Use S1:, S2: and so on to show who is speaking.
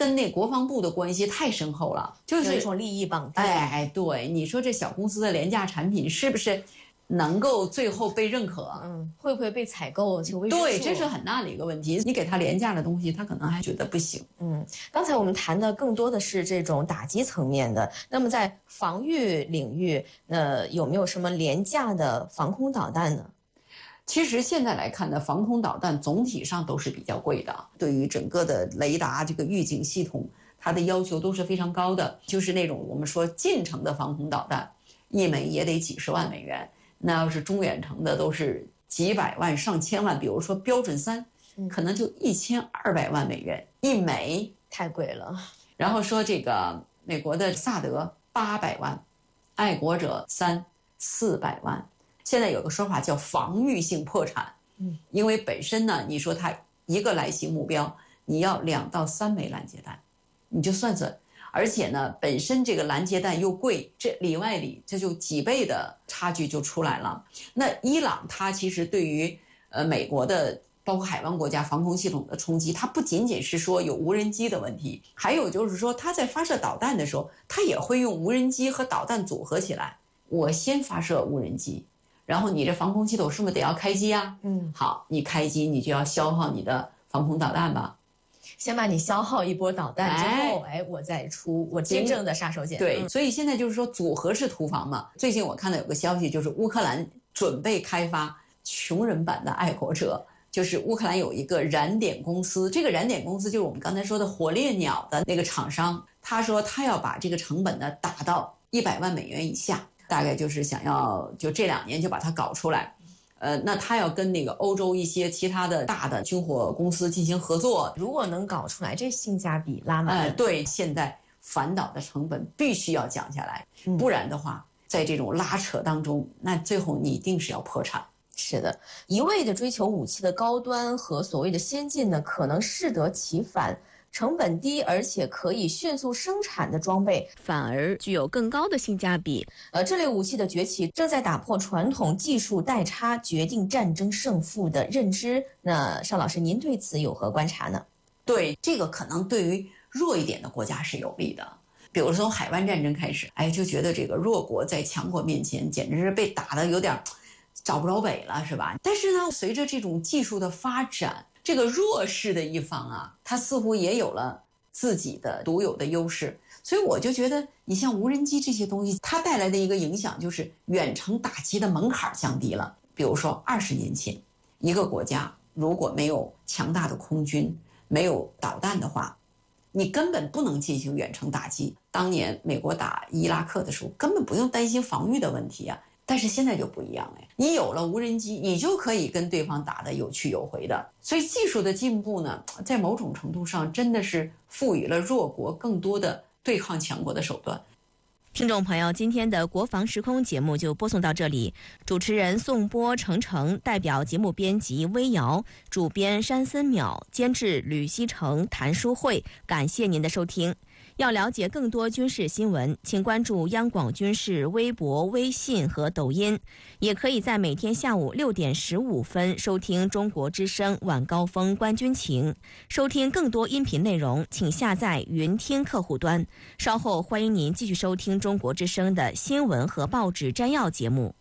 S1: 跟那国防部的关系太深厚了，就是
S2: 有一种利益绑定。
S1: 对，你说这小公司的廉价产品是不是能够最后被认可？
S2: 会不会被采购就未知数？
S1: 对，这是很大的一个问题。你给他廉价的东西，他可能还觉得不行。
S2: 刚才我们谈的更多的是这种打击层面的。那么在防御领域，有没有什么廉价的防空导弹呢？
S1: 其实现在来看呢，防空导弹总体上都是比较贵的，对于整个的雷达这个预警系统，它的要求都是非常高的。就是那种我们说近程的防空导弹，一枚也得几十万美元。那要是中远程的，都是几百万、上千万。比如说标准3，可能就1200万美元一枚，
S2: 太贵了。
S1: 然后说这个美国的萨德800万，爱国者3 400万。现在有个说法叫防御性破产，因为本身呢，你说它一个来袭目标，你要2到3枚拦截弹，你就算算，而且呢，本身这个拦截弹又贵，这里外里这就几倍的差距就出来了。那伊朗它其实对于美国的包括海湾国家防空系统的冲击，它不仅仅是说有无人机的问题，还有就是说它在发射导弹的时候，它也会用无人机和导弹组合起来。我先发射无人机，然后你这防空系统是不是得要开机啊？好，你开机你就要消耗你的防空导弹吧。
S2: 先把你消耗一波导弹之后，我再出我真正的杀手锏。
S1: 对，所以现在就是说组合式突防嘛。最近我看到有个消息，就是乌克兰准备开发穷人版的爱国者，就是乌克兰有一个燃点公司，这个燃点公司就是我们刚才说的火烈鸟的那个厂商，他说他要把这个成本呢打到100万美元以下，大概就是想要就这2年就把它搞出来。那他要跟那个欧洲一些其他的大的军火公司进行合作，
S2: 如果能搞出来，这性价比拉满。
S1: 对，现在反导的成本必须要降下来，不然的话，在这种拉扯当中，那最后你一定是要破产。
S2: 是的，一味的追求武器的高端和所谓的先进呢，可能适得其反。成本低而且可以迅速生产的装备，
S3: 反而具有更高的性价比。
S2: 这类武器的崛起正在打破传统技术代差决定战争胜负的认知。那邵老师，您对此有何观察呢？
S1: 对，这个可能对于弱一点的国家是有利的。比如从海湾战争开始，就觉得这个弱国在强国面前简直是被打得有点找不着北了，是吧？但是呢，随着这种技术的发展，这个弱势的一方啊，他似乎也有了自己的独有的优势。所以我就觉得你像无人机这些东西，它带来的一个影响就是远程打击的门槛降低了。比如说20年前，一个国家如果没有强大的空军，没有导弹的话，你根本不能进行远程打击。当年美国打伊拉克的时候，根本不用担心防御的问题啊。但是现在就不一样了，你有了无人机，你就可以跟对方打得有去有回的。所以技术的进步呢，在某种程度上真的是赋予了弱国更多的对抗强国的手段。
S3: 听众朋友，今天的国防时空节目就播送到这里，主持人宋波、程程，代表节目编辑微瑶，主编山森淼，监制吕希成、谭淑慧，感谢您的收听。要了解更多军事新闻，请关注央广军事微博、微信和抖音，也可以在每天下午6点15分收听中国之声晚高峰观军情。收听更多音频内容，请下载云听客户端。稍后欢迎您继续收听中国之声的新闻和报纸摘要节目。